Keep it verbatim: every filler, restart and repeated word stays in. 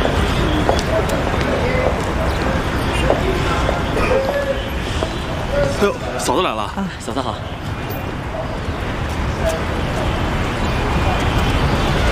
哎呦，嫂子来了！ 啊，嫂子好。